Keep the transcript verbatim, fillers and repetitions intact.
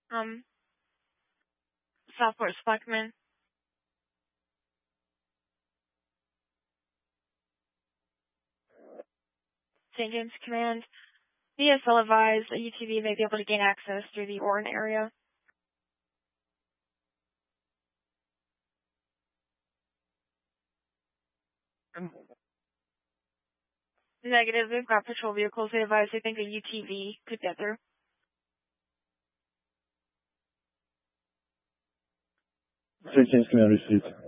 Um, Southport Splackman. Saint James Command. D S L advised that U T V may be able to gain access through the Orin area. Negative, they've got patrol vehicles. They advise they think a U T V could get through. Saint James Command received.